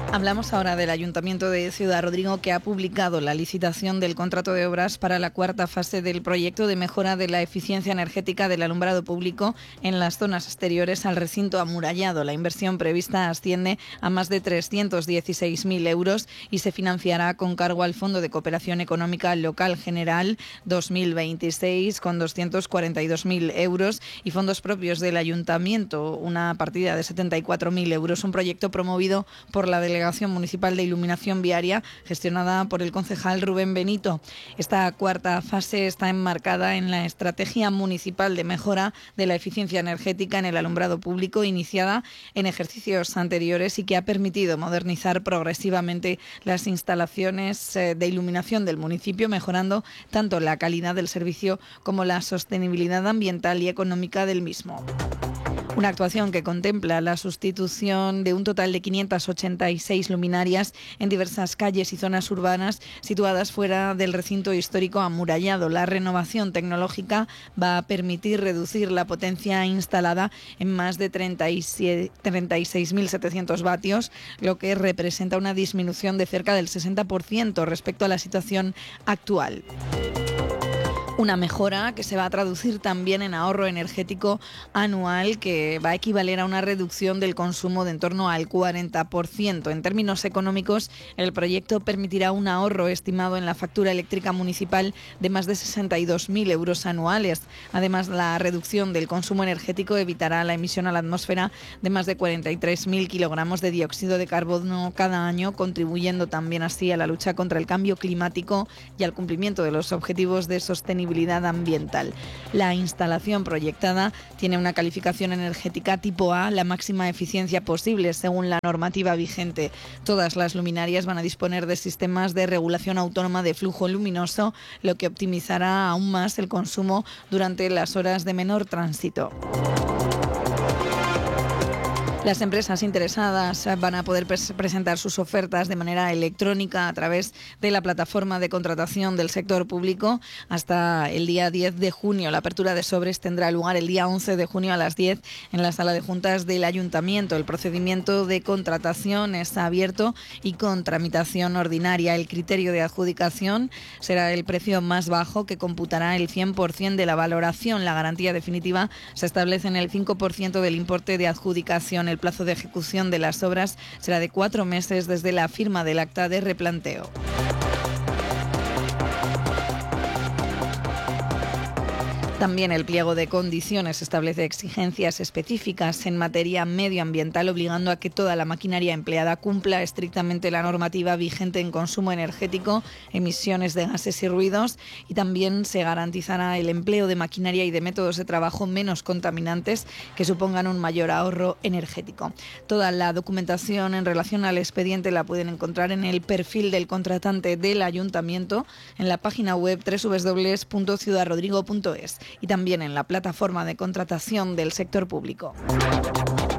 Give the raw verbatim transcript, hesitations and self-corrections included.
Hablamos ahora del Ayuntamiento de Ciudad Rodrigo, que ha publicado la licitación del contrato de obras para la cuarta fase del proyecto de mejora de la eficiencia energética del alumbrado público en las zonas exteriores al recinto amurallado. La inversión prevista asciende a más de trescientos dieciséis mil euros y se financiará con cargo al Fondo de Cooperación Económica Local General dos mil veintiséis con doscientos cuarenta y dos mil euros y fondos propios del Ayuntamiento, una partida de setenta y cuatro mil euros. Un proyecto promovido por la Delegación Municipal de Iluminación Viaria, gestionada por el concejal Rubén Benito. Esta cuarta fase está enmarcada en la Estrategia Municipal de Mejora de la Eficiencia Energética en el Alumbrado Público, iniciada en ejercicios anteriores y que ha permitido modernizar progresivamente las instalaciones de iluminación del municipio, mejorando tanto la calidad del servicio como la sostenibilidad ambiental y económica del mismo. Una actuación que contempla la sustitución de un total de quinientas ochenta y seis luminarias en diversas calles y zonas urbanas situadas fuera del recinto histórico amurallado. La renovación tecnológica va a permitir reducir la potencia instalada en más de treinta y seis mil setecientos vatios, lo que representa una disminución de cerca del sesenta por ciento respecto a la situación actual. Una mejora que se va a traducir también en ahorro energético anual, que va a equivaler a una reducción del consumo de en torno al cuarenta por ciento. En términos económicos, el proyecto permitirá un ahorro estimado en la factura eléctrica municipal de más de sesenta y dos mil euros anuales. Además, la reducción del consumo energético evitará la emisión a la atmósfera de más de cuarenta y tres mil kilogramos de dióxido de carbono cada año, contribuyendo también así a la lucha contra el cambio climático y al cumplimiento de los objetivos de sostenibilidad ambiental. La instalación proyectada tiene una calificación energética tipo A, la máxima eficiencia posible según la normativa vigente. Todas las luminarias van a disponer de sistemas de regulación autónoma de flujo luminoso, lo que optimizará aún más el consumo durante las horas de menor tránsito. Las empresas interesadas van a poder pres- presentar sus ofertas de manera electrónica a través de la plataforma de contratación del sector público hasta el día diez de junio. La apertura de sobres tendrá lugar el día once de junio a las diez en la sala de juntas del Ayuntamiento. El procedimiento de contratación está abierto y con tramitación ordinaria. El criterio de adjudicación será el precio más bajo, que computará el cien por ciento de la valoración. La garantía definitiva se establece en el cinco por ciento del importe de adjudicación. El plazo de ejecución de las obras será de cuatro meses desde la firma del acta de replanteo. También el pliego de condiciones establece exigencias específicas en materia medioambiental, obligando a que toda la maquinaria empleada cumpla estrictamente la normativa vigente en consumo energético, emisiones de gases y ruidos, y también se garantizará el empleo de maquinaria y de métodos de trabajo menos contaminantes que supongan un mayor ahorro energético. Toda la documentación en relación al expediente la pueden encontrar en el perfil del contratante del Ayuntamiento, en la página web doble u doble u doble u punto ciudad rodrigo punto es y también en la plataforma de contratación del sector público.